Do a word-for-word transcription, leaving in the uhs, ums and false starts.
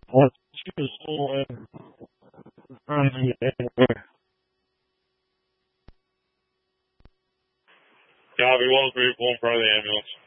Went to school and running anywhere. Copy, one three four in front of the ambulance.